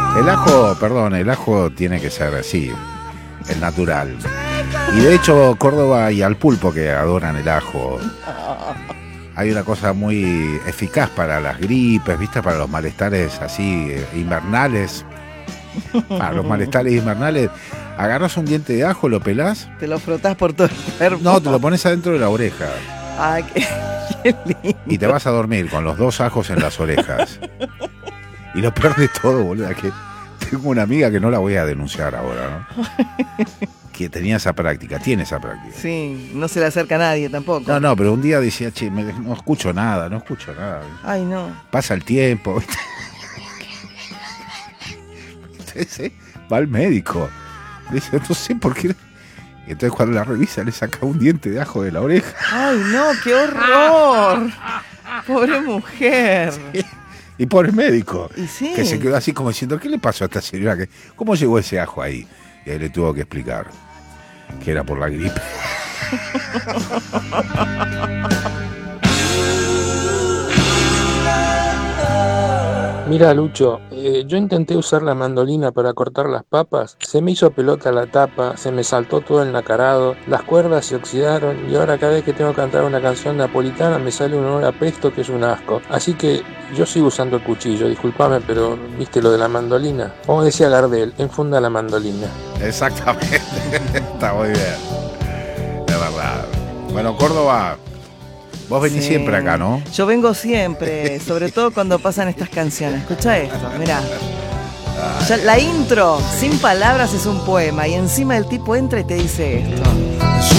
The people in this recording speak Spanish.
El ajo tiene que ser así, el natural. Y de hecho, Córdoba y al pulpo que adoran el ajo. Hay una cosa muy eficaz para las gripes, ¿viste? Para los malestares así invernales. Para los malestares invernales, agarras un diente de ajo, lo pelás. Te lo frotás por todo el cuerpo. No, te lo pones adentro de la oreja. Ay, qué lindo. Y te vas a dormir con los 2 ajos en las orejas. Y lo peor de todo, boludo, que tengo una amiga que no la voy a denunciar ahora, ¿no? Que tiene esa práctica. Sí, no se le acerca a nadie tampoco. No, pero un día decía, che, no escucho nada. Ay, no. Pasa el tiempo, ¿viste? Entonces, va al médico. Le dice, no sé por qué. Y entonces cuando la revisa le saca un diente de ajo de la oreja. Ay, no, qué horror. Pobre mujer. Sí. Y por el médico, sí, que se quedó así como diciendo, ¿qué le pasó a esta señora? ¿Cómo llegó ese ajo ahí? Y ahí le tuvo que explicar que era por la gripe. Mira, Lucho, yo intenté usar la mandolina para cortar las papas, se me hizo pelota la tapa, se me saltó todo el nacarado, las cuerdas se oxidaron y ahora cada vez que tengo que cantar una canción napolitana me sale un olor a pesto que es un asco. Así que yo sigo usando el cuchillo, discúlpame, pero viste lo de la mandolina. Como decía Gardel, enfunda la mandolina. Exactamente, está muy bien, de verdad. Bueno, Córdoba, vos venís siempre acá, ¿no? Yo vengo siempre, sobre todo cuando pasan estas canciones. Escucha esto, mirá. Ya, la intro, sin palabras, es un poema y encima el tipo entra y te dice esto.